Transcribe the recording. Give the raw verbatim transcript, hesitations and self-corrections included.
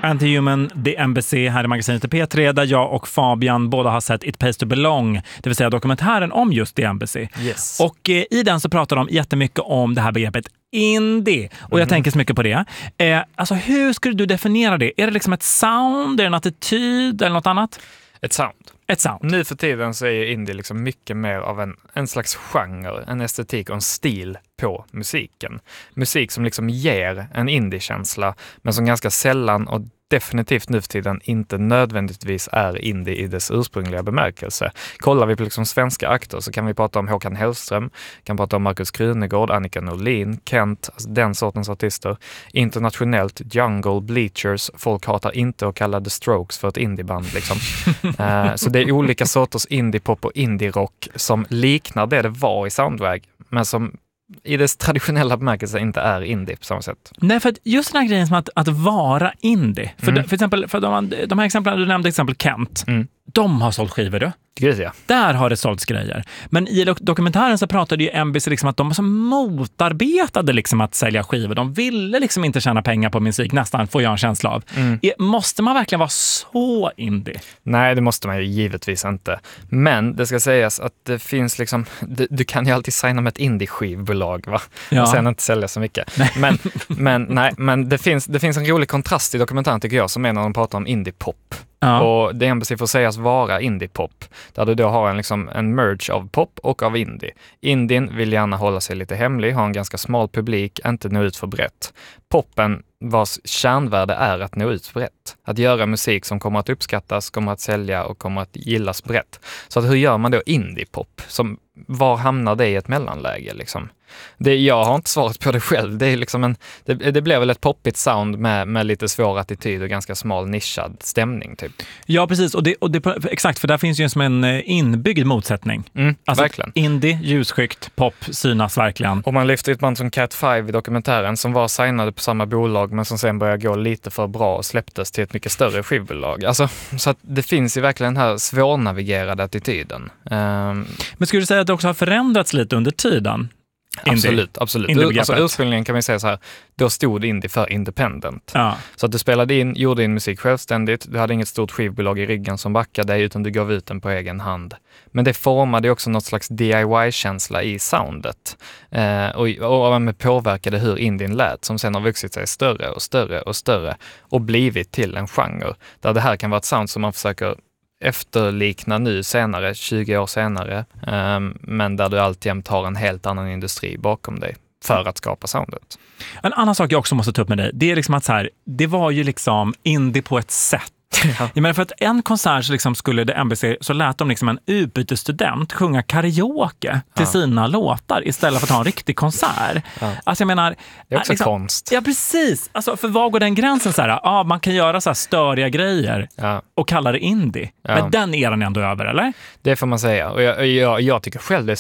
Anti-Human, The Embassy här i magasinet P tre, där jag och Fabian båda har sett It Pays to Belong, det vill säga dokumentären om just The Embassy. Yes. Och eh, i den så pratar de jättemycket om det här begreppet indie. Och jag Mm. tänker så mycket på det. Eh, alltså hur skulle du definiera det? Är det liksom ett sound, är det en attityd eller något annat? Ett sound. Ett sound. Nu för tiden så är ju indie liksom mycket mer av en, en slags genre, en estetik och en stil på musiken. Musik som liksom ger en indie-känsla, men som ganska sällan och definitivt nu för tiden inte nödvändigtvis är indie i dess ursprungliga bemärkelse. Kollar vi på liksom svenska akter så kan vi prata om Håkan Hellström, kan prata om Markus Krunegård, Annika Norlin, Kent, alltså den sortens artister. Internationellt, Jungle, Bleachers, folk hatar inte att kalla The Strokes för ett indieband liksom. uh, så det är olika sorters indiepop och indie-rock som liknar det det var i soundväg, men som i dess traditionella bemärkelse inte är indie på samma sätt. Nej, för att just den här grejen som att, att vara indie. För, Mm. för exempel, för de, de här exemplen du nämnde, exempel Kent, Mm. de har sålt skivor du. Gud, ja. Där har det sålts grejer. Men i dok- dokumentären så pratade ju N B C liksom att de så motarbetade liksom att sälja skivor. De ville liksom inte tjäna pengar på musik, nästan får jag en känsla av. Mm. Är, måste man verkligen vara så indie? Nej, det måste man ju givetvis inte. Men det ska sägas att det finns liksom, du, du kan ju alltid signa med ett indie-skivbolag, va? Ja. Och sen inte sälja så mycket. Nej. Men, men, nej, men det, finns, det finns en rolig kontrast i dokumentären tycker jag, som är när de pratar om indie-pop. Ja. Och det N B C får sägas vara indie-pop, där du då har en, liksom, en merge av pop och av indie. Indien vill gärna hålla sig lite hemlig, ha en ganska smal publik, inte nå ut för brett. Poppen vars kärnvärde är att nå ut brett. Att göra musik som kommer att uppskattas, kommer att sälja och kommer att gillas brett. Så att hur gör man då indie-pop? Som, var hamnar det i ett mellanläge liksom? Det, jag har inte svarat på det själv. Det, är liksom en, det, det blev väl ett poppigt sound med, med lite svår attityd och ganska smal nischad stämning typ. Ja, precis. Och det, och det, exakt, för där finns ju som en inbyggd motsättning. Mm, alltså verkligen. Indie, ljusskyggt, pop synas verkligen. Och man lyfter ett band som Cat Five i dokumentären som var signade på samma bolag men som sen började gå lite för bra och släpptes till ett mycket större skivbolag. Alltså, så att det finns ju verkligen den här svårnavigerade attityden. Um, Men skulle du säga att det också har förändrats lite under tiden? Absolut, absolut. Indie-begreppet. Alltså, ursprungligen kan man säga så här, då stod indie för independent. Ja. Så att du spelade in, gjorde din musik självständigt, du hade inget stort skivbolag i ryggen som backade dig utan du gav ut den på egen hand. Men det formade också något slags D I Y-känsla i soundet eh, och, och, och påverkade hur indien lät som sen har vuxit sig större och större och större och blivit till en genre. Där det här kan vara ett sound som man försöker efterlikna nu senare, tjugo år senare, um, men där du alltjämt har en helt annan industri bakom dig för att skapa soundet. En annan sak jag också måste ta upp med dig, det är liksom att så här, det var ju liksom indie på ett sätt. Ja. Jag menar, för att en konsert så liksom skulle det N B C, så lät de liksom en utbytesstudent sjunga karaoke till Ja. sina låtar istället för att ha en riktig konsert. Ja. Alltså jag menar... Det är också liksom, konst. Ja, precis. Alltså, för vad går den gränsen så här? Ja, man kan göra så här störiga grejer Ja. och kalla det indie. Ja. Men den eran är ändå över, eller? Det får man säga. Och jag, jag, jag tycker själv det är